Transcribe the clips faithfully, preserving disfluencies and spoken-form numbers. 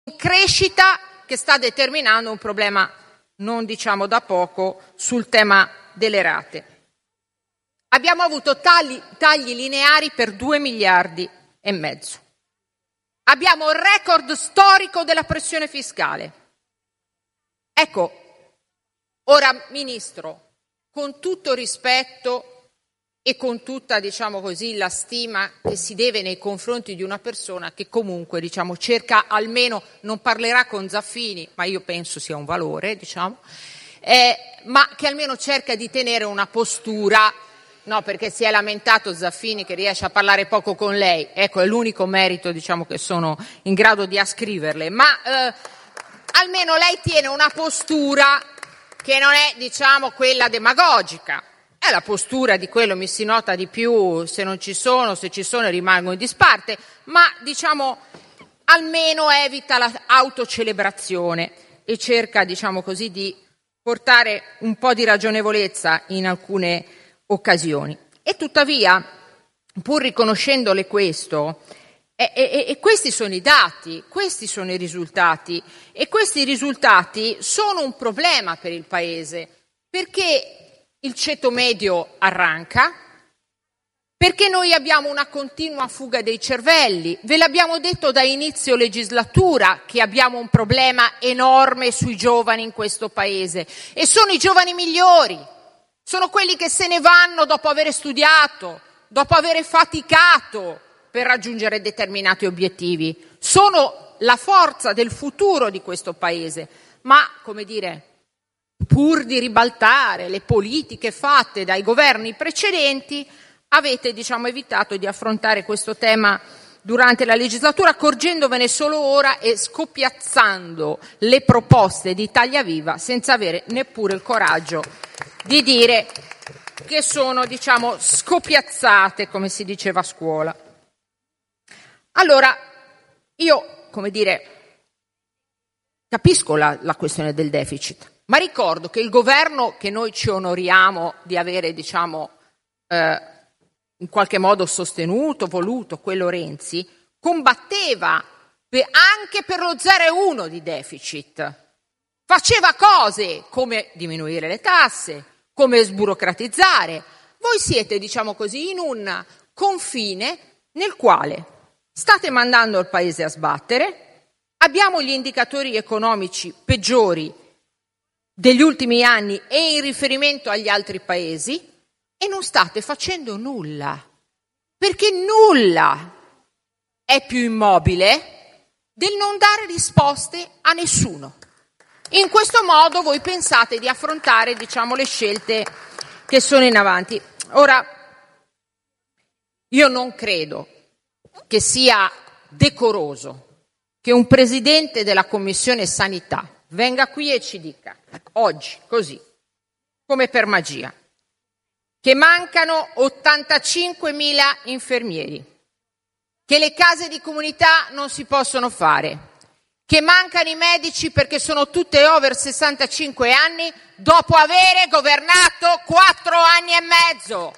crescita che sta determinando un problema non diciamo da poco sul tema delle rate. Abbiamo avuto tagli, tagli lineari per due miliardi e mezzo. Abbiamo il record storico della pressione fiscale. Ecco, ora Ministro, con tutto rispetto e con tutta, diciamo così, la stima che si deve nei confronti di una persona che comunque, diciamo, cerca almeno, non parlerà con Zaffini, ma io penso sia un valore, diciamo, eh, ma che almeno cerca di tenere una postura, no, perché si è lamentato Zaffini che riesce a parlare poco con lei, ecco, è l'unico merito, diciamo, che sono in grado di ascriverle, ma eh, almeno lei tiene una postura che non è, diciamo, quella demagogica. È la postura di quello mi si nota di più, se non ci sono, se ci sono rimango in disparte, ma diciamo almeno evita l'autocelebrazione e cerca, diciamo così, di portare un po' di ragionevolezza in alcune occasioni. E tuttavia, pur riconoscendole questo, e, e, e questi sono i dati, questi sono i risultati, e questi risultati sono un problema per il Paese, perché il ceto medio arranca, perché noi abbiamo una continua fuga dei cervelli. Ve l'abbiamo detto da inizio legislatura che abbiamo un problema enorme sui giovani in questo Paese e sono i giovani migliori, sono quelli che se ne vanno dopo aver studiato, dopo aver faticato per raggiungere determinati obiettivi. Sono la forza del futuro di questo Paese, ma, come dire, pur di ribaltare le politiche fatte dai governi precedenti, avete, diciamo, evitato di affrontare questo tema durante la legislatura, accorgendovene solo ora e scoppiazzando le proposte di Italia Viva senza avere neppure il coraggio di dire che sono, diciamo, scoppiazzate, come si diceva a scuola. Allora, io, come dire, capisco la, la questione del deficit, ma ricordo che il governo che noi ci onoriamo di avere, diciamo, eh, in qualche modo sostenuto, voluto, quello Renzi, combatteva per, anche per lo zero virgola uno di deficit. Faceva cose come diminuire le tasse, come sburocratizzare. Voi siete, diciamo così, in un confine nel quale state mandando il Paese a sbattere, abbiamo gli indicatori economici peggiori degli ultimi anni e in riferimento agli altri paesi e non state facendo nulla, perché nulla è più immobile del non dare risposte a nessuno. In questo modo voi pensate di affrontare, diciamo, le scelte che sono in avanti. Ora, io non credo che sia decoroso che un presidente della Commissione Sanità venga qui e ci dica, oggi, così, come per magia, che mancano ottantacinquemila infermieri, che le case di comunità non si possono fare, che mancano i medici perché sono tutte over sessantacinque anni dopo avere governato quattro anni e mezzo.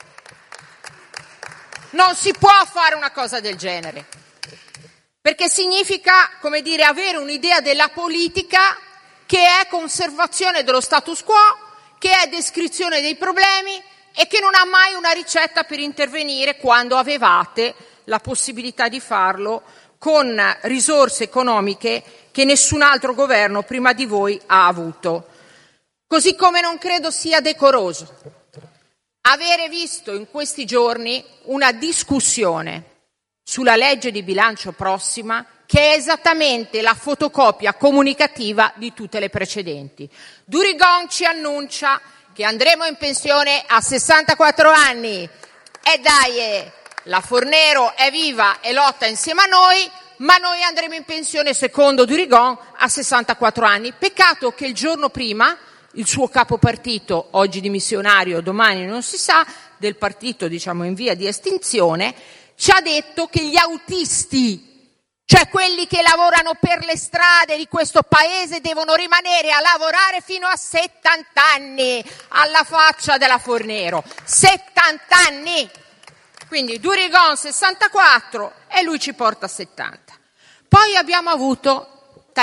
Non si può fare una cosa del genere, perché significa, come dire, avere un'idea della politica che è conservazione dello status quo, che è descrizione dei problemi e che non ha mai una ricetta per intervenire quando avevate la possibilità di farlo con risorse economiche che nessun altro governo prima di voi ha avuto. Così come non credo sia decoroso avere visto in questi giorni una discussione sulla legge di bilancio prossima che è esattamente la fotocopia comunicativa di tutte le precedenti. Durigon ci annuncia che andremo in pensione a sessantaquattro anni e dai, la Fornero è viva e lotta insieme a noi, ma noi andremo in pensione secondo Durigon a sessantaquattro anni. Peccato che il giorno prima il suo capopartito, oggi dimissionario, domani non si sa, del partito, diciamo, in via di estinzione, ci ha detto che gli autisti, cioè quelli che lavorano per le strade di questo paese, devono rimanere a lavorare fino a settanta anni, alla faccia della Fornero. settanta anni! Quindi Durigon sessantaquattro e lui ci porta a settanta. Poi abbiamo avuto